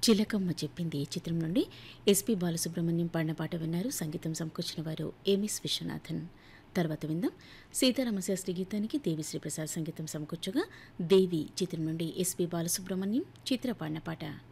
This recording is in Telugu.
చిలకమ్మ చెప్పింది ఈ చిత్రం నుండి ఎస్పి బాలసుబ్రహ్మణ్యం పాడిన పాట విన్నారు. సంగీతం సమకూర్చిన వారు ఎంఎస్ విశ్వనాథన్. తర్వాత విందాం సీతారామశాస్త్రి గీతానికి దేవిశ్రీ ప్రసాద్ సంగీతం సమకూర్చగా దేవి చిత్రం నుండి ఎస్పి బాలసుబ్రహ్మణ్యం చిత్ర పాడిన పాట.